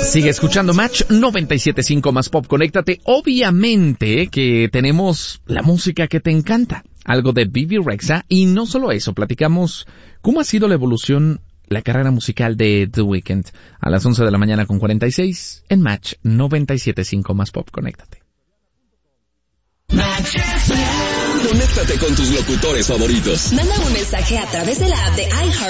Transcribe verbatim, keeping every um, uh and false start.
Sigue escuchando Match noventa y siete punto cinco más Pop. Conéctate. Obviamente que tenemos la música que te encanta. Algo de Bebe Rexha. Y no solo eso, platicamos cómo ha sido la evolución, la carrera musical de The Weeknd. A las once de la mañana con cuarenta y seis en Match noventa y siete punto cinco más Pop. Conéctate. Conéctate con tus locutores favoritos. Manda un mensaje a través de la app de iHeart